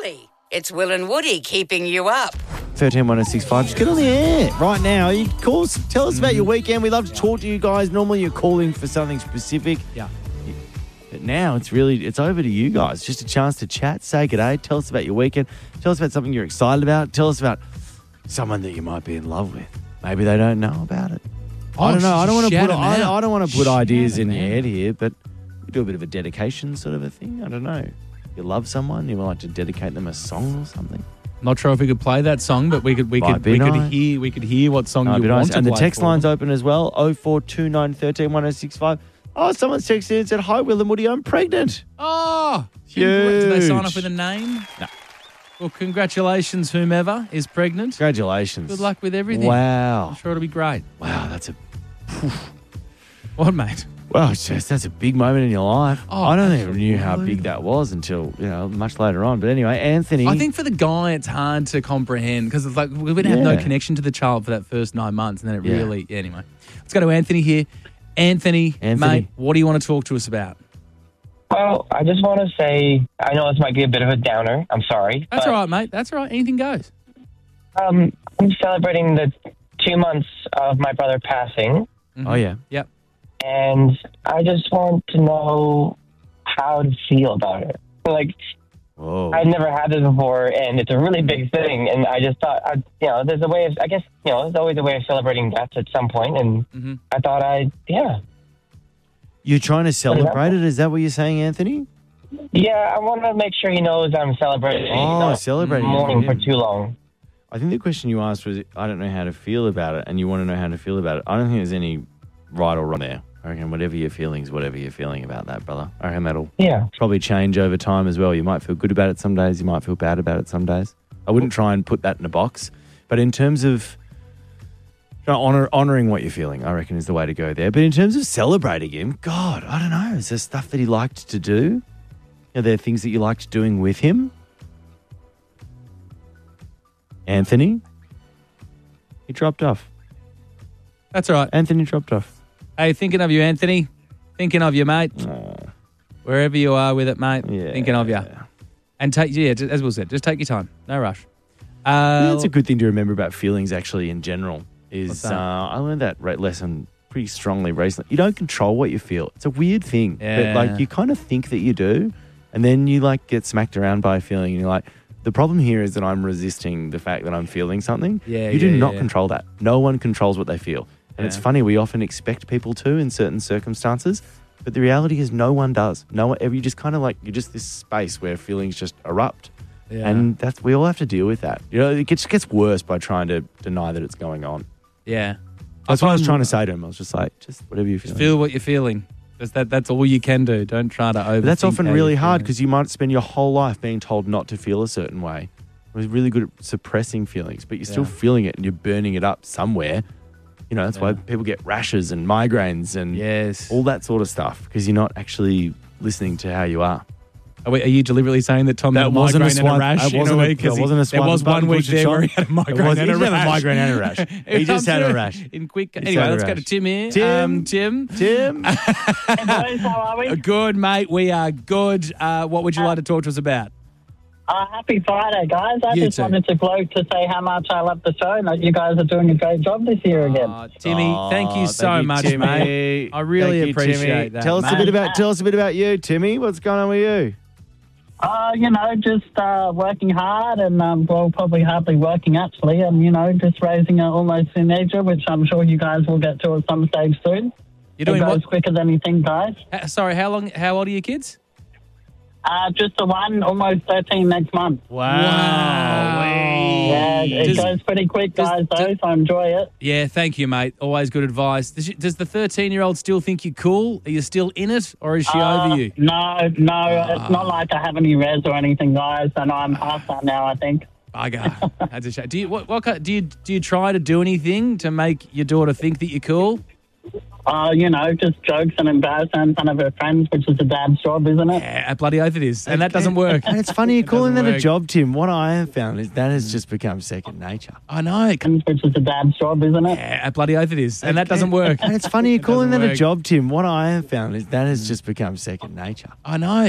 Surely it's Will and Woody keeping you up. 131065. Just get on the air right now. You call us, tell us about your weekend. We love to talk to you guys. Normally you're calling for something specific. Yeah. But now it's over to you guys. Just a chance to chat, say good day, tell us about your weekend, tell us about something you're excited about, tell us about someone that you might be in love with. Maybe they don't know about it. I don't know. I don't want to put ideas in your head here, but we do a bit of a dedication sort of a thing. I don't know. You love someone, you would like to dedicate them a song or something. Not sure if we could play that song, but we could hear what song you want to And the play text for line's them. open as well. 0429 13 1065. Oh, someone's texted in and said, "Hi, Will and Woody, I'm pregnant." Oh, Huge. did they sign off with a name? No. Well, congratulations, whomever is pregnant. Congratulations. Good luck with everything. Wow. I'm sure it'll be great. Wow, that's a What, mate? well, that's a big moment in your life. Oh, I don't even knew how big that was until much later on. But anyway, Anthony. I think for the guy, it's hard to comprehend because it's like we would have no Yeah. connection to the child for that first 9 months, and then it really. Anyway, let's go to Anthony here. Anthony, mate, what do you want to talk to us about? Well, I just want to say, I know this might be a bit of a downer. I'm sorry. That's all right, mate. That's all right. Anything goes. I'm celebrating the 2 months of my brother passing, Mm-hmm. Oh yeah. Yep. and I just want to know how to feel about it. Like, Whoa. I've never had this before, and it's a really big thing. And I just thought, there's a way of, I guess, there's always a way of celebrating death at some point, and I thought You're trying to celebrate it? Is that what you're saying, Anthony? I want to make sure he knows I'm celebrating. Celebrating. Mourning Yeah. for too long. I think the question you asked was, I don't know how to feel about it, and you want to know how to feel about it. I don't think there's any right or wrong there. I reckon whatever your feelings, whatever you're feeling about that, brother. I reckon that'll probably change over time as well. You might feel good about it some days. You might feel bad about it some days. I wouldn't try and put that in a box. But in terms of honouring what you're feeling, I reckon is the way to go there. But in terms of celebrating him, God, I don't know. Is there stuff that he liked to do? Are there things that you liked doing with him? Anthony? He dropped off. That's all right. Anthony dropped off. Hey, thinking of you, Anthony. Thinking of you, mate. Wherever you are with it, mate. Yeah. Thinking of you. And as Will said, just take your time. No rush. That's a good thing to remember about feelings actually in general. What's that? I learned that lesson pretty strongly recently. You don't control what you feel. It's a weird thing. Yeah. But you kind of think that you do, and then you get smacked around by a feeling and you're like, the problem here is that I'm resisting the fact that I'm feeling something. Yeah, you do not control that. No one controls what they feel. And it's funny, we often expect people to in certain circumstances, but the reality is no one does. No one ever. You just kind of you're just this space where feelings just erupt. Yeah. And we all have to deal with that. It gets worse by trying to deny that it's going on. Yeah. That's what I was trying to say to him. I was just like, just whatever you feel. Feel what you're feeling. That's all you can do. Don't try to overthink. But that's often how really you're hard feeling. because you might spend your whole life being told not to feel a certain way. We're really good at suppressing feelings, but you're still feeling it and you're burning it up somewhere. That's why people get rashes and migraines and all that sort of stuff because you're not actually listening to how you are. Are you deliberately saying that Tom had a wasn't migraine and a rash in a week? That wasn't a There was one week there where he had a migraine and a He didn't have a rash. migraine and a rash. He just had a rash. Anyway, let's go to Tim here. Tim. Hey boys, how are we? Good, mate. We are good. What would you like to talk to us about? Happy Friday, guys. I You just too. wanted to gloat to say how much I love the show and that you guys are doing a great job this year again. Timmy, thank you so much, Timmy. mate. I really Thank you, appreciate Timmy. that. Tell us a mate. bit about you, Timmy. What's going on with you? Just working hard and, probably hardly working actually, and, just raising an almost teenager, which I'm sure you guys will get to at some stage soon. You're doing it goes what? quicker than you think, guys. Sorry, how old are your kids? Just the one, almost 13 next month. Wow. Yeah, it goes pretty quick, guys, so enjoy it. Yeah, thank you, mate. Always good advice. Does the 13-year-old still think you're cool? Are you still in it, or is she over you? No, it's not like I have any res or anything, guys, and I'm past that now, I think. Bugger. That's a shame. Do you try to do anything to make your daughter think that you're cool? Just jokes and embarrassment in front of her friends, which is a dad's job, isn't it? Yeah, bloody oath it is. And that doesn't work. And it's funny you're calling that doesn't a work. job, Tim. What I have found is that has just become second nature. I know. Which is a dad's job, isn't it? Yeah, bloody oath it is. And that doesn't work. And it's funny you're calling that doesn't a work. job, Tim. What I have found is that has just become second nature. I know.